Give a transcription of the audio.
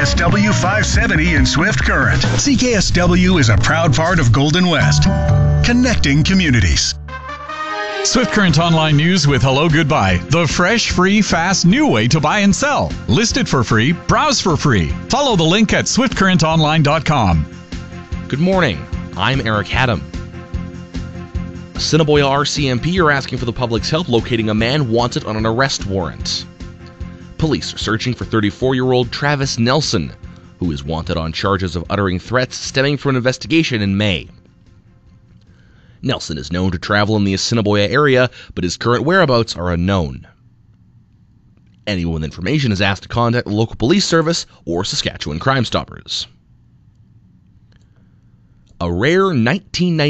CKSW 570 in Swift Current. CKSW is a proud part of Golden West, connecting communities. Swift Current Online News with Hello Goodbye. The fresh, free, fast, new way to buy and sell. List it for free. Browse for free. Follow the link at swiftcurrentonline.com. Good morning. I'm Eric Haddam. Assiniboia RCMP are asking for the public's help locating a man wanted on an arrest warrant. Police are searching for 34-year-old Travis Nelson, who is wanted on charges of uttering threats stemming from an investigation in May. Nelson is known to travel in the Assiniboia area, but his current whereabouts are unknown. Anyone with information is asked to contact the local police service or Saskatchewan Crime Stoppers. A rare 1990